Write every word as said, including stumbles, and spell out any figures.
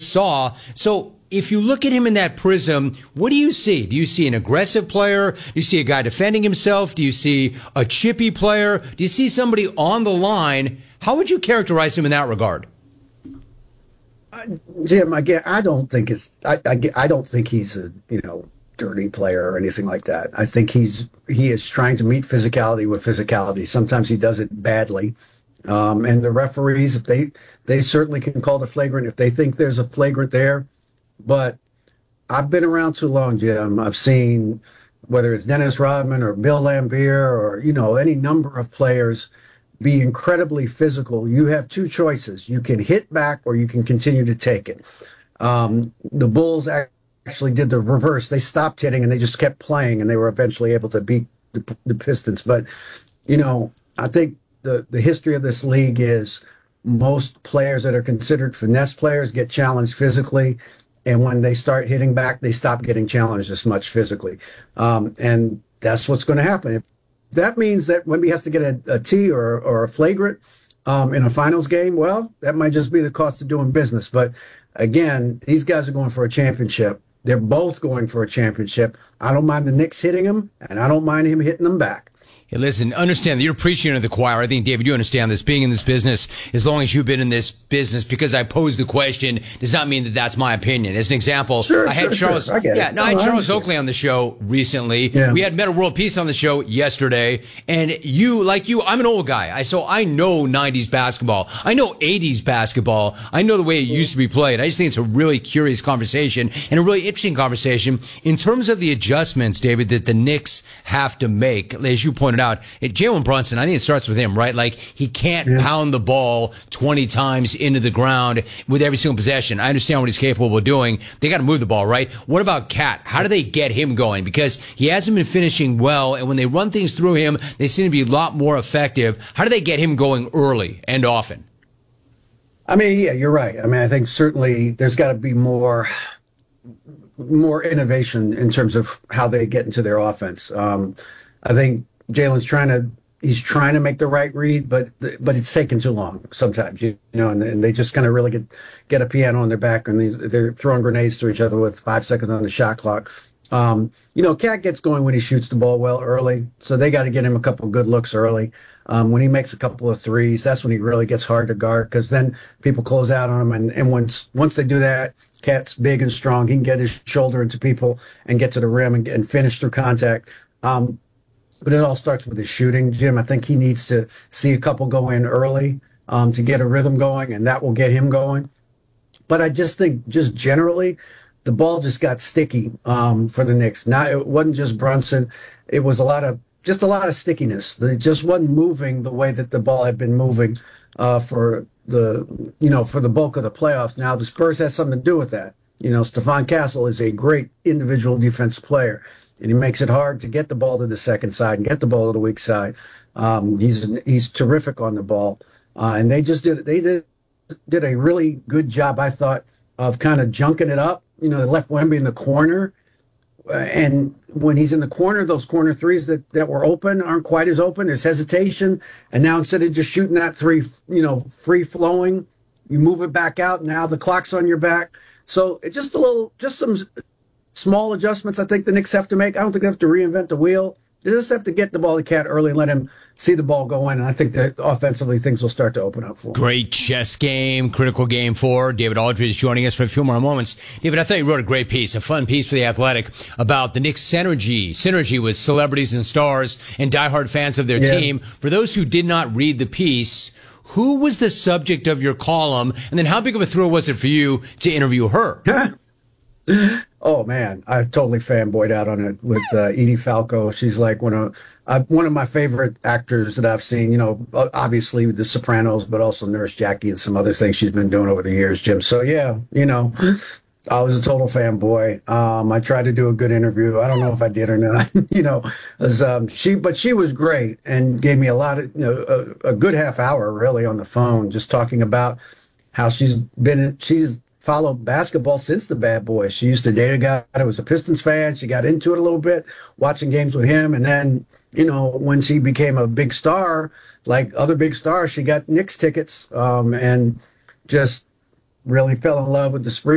saw. So if you look at him in that prism, what do you see? Do you see an aggressive player? Do you see a guy defending himself? Do you see a chippy player? Do you see somebody on the line? How would you characterize him in that regard? Uh, Jim, again, I don't think it's. I, I, I don't think he's a you know dirty player or anything like that. I think he's he is trying to meet physicality with physicality. Sometimes he does it badly, um, and the referees, if they they certainly can call the flagrant if they think there's a flagrant there. But I've been around too long, Jim. I've seen whether it's Dennis Rodman or Bill Laimbeer or you know any number of players be incredibly physical. You have two choices. You can hit back or you can continue to take it. Um, the Bulls actually did the reverse. They stopped hitting and they just kept playing, and they were eventually able to beat the, the Pistons. But, you know, I think the, the history of this league is most players that are considered finesse players get challenged physically. And when they start hitting back, they stop getting challenged as much physically. Um, and that's what's going to happen. That means that Wemby has to get a, a T or, or a flagrant um, in a finals game. Well, that might just be the cost of doing business. But again, these guys are going for a championship. They're both going for a championship. I don't mind the Knicks hitting him, and I don't mind him hitting them back. Hey, listen, understand that you're preaching to the choir. I think, David, you understand this. Being in this business, as long as you've been in this business, because I posed the question, does not mean that that's my opinion. As an example, sure, I had sure, Charles, sure. I get yeah, it. no, no, I had I Charles understand. Oakley on the show recently. Yeah. We had Meta World Peace on the show yesterday, and you, like you, I'm an old guy. I so I know nineties basketball. I know eighties basketball. I know the way it used to be played. I just think it's a really curious conversation and a really interesting conversation in terms of the adjustments, David, that the Knicks have to make. As you pointed out, it, Jalen Brunson, I think it starts with him, right? Like, he can't yeah. pound the ball twenty times into the ground with every single possession. I understand what he's capable of doing. They got to move the ball, right? What about Cat? How do they get him going? Because he hasn't been finishing well, and when they run things through him, they seem to be a lot more effective. How do they get him going early and often? I mean, yeah, you're right. I mean, I think certainly there's got to be more more innovation in terms of how they get into their offense. Um, I think Jalen's trying to He's trying to make the right read, but but it's taking too long sometimes, you know, and, and they just kind of really get get a piano on their back, and these, they're throwing grenades to each other with five seconds on the shot clock. Um, you know, Cat gets going when he shoots the ball well early, so they got to get him a couple of good looks early. Um, when he makes a couple of threes, that's when he really gets hard to guard, because then people close out on him, and, and once once they do that, Cat's big and strong. He can get his shoulder into people and get to the rim and, and finish through contact. Um, But it all starts with his shooting, Jim. I think he needs to see a couple go in early um, to get a rhythm going, and that will get him going. But I just think, just generally, the ball just got sticky um, for the Knicks. Not, it wasn't just Brunson. It was a lot of just a lot of stickiness. It just wasn't moving the way that the ball had been moving uh, for the you know for the bulk of the playoffs. Now the Spurs has something to do with that. You know, Stephon Castle is a great individual defensive player, and he makes it hard to get the ball to the second side and get the ball to the weak side. Um, he's he's terrific on the ball, uh, and they just did they did did a really good job, I thought, of kind of junking it up. You know, they left Wemby in the corner, uh, and when he's in the corner, those corner threes that, that were open aren't quite as open. There's hesitation, and now instead of just shooting that three, you know, free flowing, you move it back out. Now the clock's on your back, so it just a little, just some small adjustments I think the Knicks have to make. I don't think they have to reinvent the wheel. They just have to get the ball to Cat early and let him see the ball go in, and I think that offensively things will start to open up for him. Great chess game, critical game four. David Aldridge is joining us for a few more moments. David, I thought you wrote a great piece, a fun piece for The Athletic about the Knicks' synergy, synergy with celebrities and stars and diehard fans of their yeah. team. For those who did not read the piece, who was the subject of your column, and then how big of a thrill was it for you to interview her? Oh man, I totally fanboyed out on it with uh, Edie Falco. She's like one of uh, one of my favorite actors that I've seen. You know, obviously The Sopranos, but also Nurse Jackie and some other things she's been doing over the years, Jim. So yeah, you know, I was a total fanboy. Um, I tried to do a good interview. I don't know if I did or not. you know, as, um, she, but she was great and gave me a lot of, you know, a, a good half hour really on the phone, just talking about how she's been. She's followed basketball since the Bad Boys. She used to date a guy that was a Pistons fan. She got into it a little bit, watching games with him. And then, you know, when she became a big star, like other big stars, she got Knicks tickets um, and just really fell in love with the